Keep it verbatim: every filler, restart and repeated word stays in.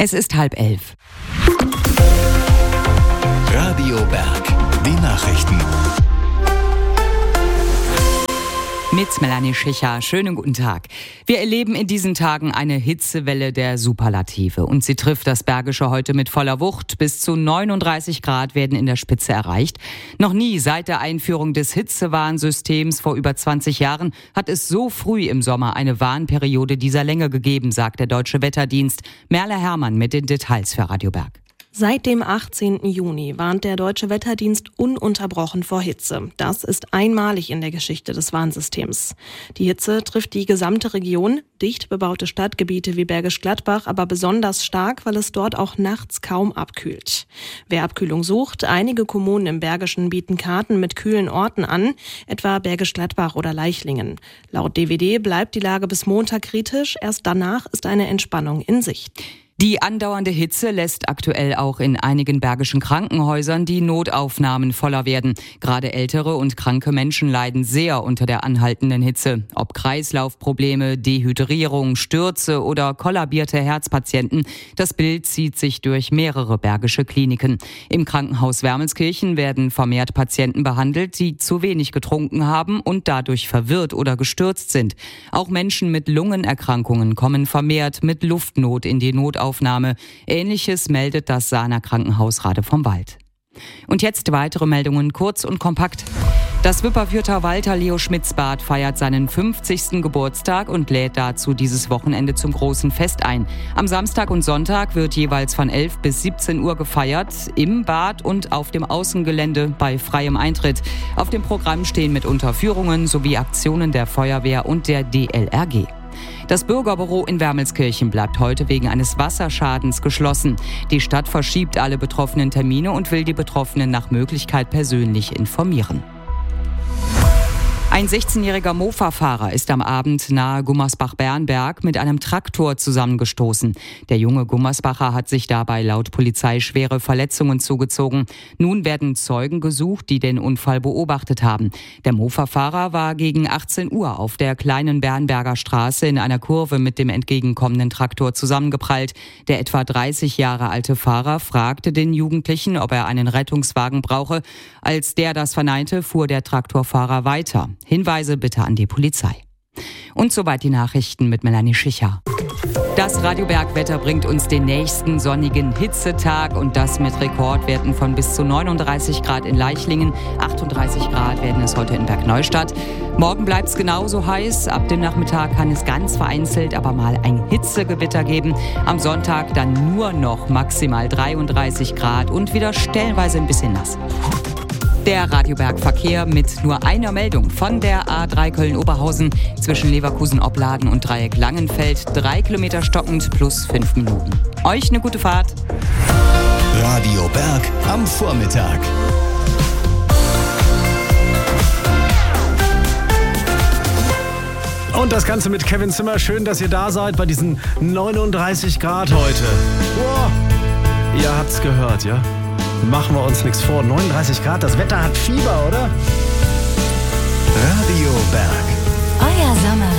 Es ist halb elf. Radio Berg, die Nachrichten. Mit Melanie Schicher. Schönen guten Tag. Wir erleben in diesen Tagen eine Hitzewelle der Superlative. Und sie trifft das Bergische heute mit voller Wucht. Bis zu neununddreißig Grad werden in der Spitze erreicht. Noch nie seit der Einführung des Hitzewarnsystems vor über zwanzig Jahren hat es so früh im Sommer eine Warnperiode dieser Länge gegeben, sagt der Deutsche Wetterdienst. Merle Herrmann mit den Details für Radio Berg. Seit dem achtzehnten Juni warnt der Deutsche Wetterdienst ununterbrochen vor Hitze. Das ist einmalig in der Geschichte des Warnsystems. Die Hitze trifft die gesamte Region, dicht bebaute Stadtgebiete wie Bergisch Gladbach, aber besonders stark, weil es dort auch nachts kaum abkühlt. Wer Abkühlung sucht, einige Kommunen im Bergischen bieten Karten mit kühlen Orten an, etwa Bergisch Gladbach oder Leichlingen. Laut D W D bleibt die Lage bis Montag kritisch, erst danach ist eine Entspannung in Sicht. Die andauernde Hitze lässt aktuell auch in einigen bergischen Krankenhäusern die Notaufnahmen voller werden. Gerade ältere und kranke Menschen leiden sehr unter der anhaltenden Hitze. Ob Kreislaufprobleme, Dehydrierung, Stürze oder kollabierte Herzpatienten, das Bild zieht sich durch mehrere bergische Kliniken. Im Krankenhaus Wermelskirchen werden vermehrt Patienten behandelt, die zu wenig getrunken haben und dadurch verwirrt oder gestürzt sind. Auch Menschen mit Lungenerkrankungen kommen vermehrt mit Luftnot in die Notaufnahme. Aufnahme. Ähnliches meldet das Sahner Krankenhaus Rade vom Wald. Und jetzt weitere Meldungen, kurz und kompakt. Das Wipperfürther Walter-Leo-Schmitz-Bad feiert seinen fünfzigsten Geburtstag und lädt dazu dieses Wochenende zum großen Fest ein. Am Samstag und Sonntag wird jeweils von elf bis siebzehn Uhr gefeiert, im Bad und auf dem Außengelände bei freiem Eintritt. Auf dem Programm stehen mitunter Führungen sowie Aktionen der Feuerwehr und der D L R G. Das Bürgerbüro in Wermelskirchen bleibt heute wegen eines Wasserschadens geschlossen. Die Stadt verschiebt alle betroffenen Termine und will die Betroffenen nach Möglichkeit persönlich informieren. Ein sechzehnjähriger Mofa-Fahrer ist am Abend nahe Gummersbach-Bernberg mit einem Traktor zusammengestoßen. Der junge Gummersbacher hat sich dabei laut Polizei schwere Verletzungen zugezogen. Nun werden Zeugen gesucht, die den Unfall beobachtet haben. Der Mofa-Fahrer war gegen achtzehn Uhr auf der kleinen Bernberger Straße in einer Kurve mit dem entgegenkommenden Traktor zusammengeprallt. Der etwa dreißig Jahre alte Fahrer fragte den Jugendlichen, ob er einen Rettungswagen brauche. Als der das verneinte, fuhr der Traktorfahrer weiter. Hinweise bitte an die Polizei. Und soweit die Nachrichten mit Melanie Schicher. Das Radio Berg Wetter bringt uns den nächsten sonnigen Hitzetag und das mit Rekordwerten von bis zu neununddreißig Grad in Leichlingen. achtunddreißig Grad werden es heute in Bergneustadt. Morgen bleibt es genauso heiß. Ab dem Nachmittag kann es ganz vereinzelt aber mal ein Hitzegewitter geben. Am Sonntag dann nur noch maximal dreiunddreißig Grad und wieder stellenweise ein bisschen nass. Der Radioberg-Verkehr mit nur einer Meldung von der A drei Köln-Oberhausen zwischen Leverkusen-Opladen und Dreieck Langenfeld. Drei Kilometer stockend plus fünf Minuten. Euch eine gute Fahrt. Radio Berg am Vormittag. Und das Ganze mit Kevin Zimmer. Schön, dass ihr da seid bei diesen neununddreißig Grad heute. Wow. Ihr habt's gehört, ja? Machen wir uns nichts vor. neununddreißig Grad, das Wetter hat Fieber, oder? Radio Berg. Euer Sommer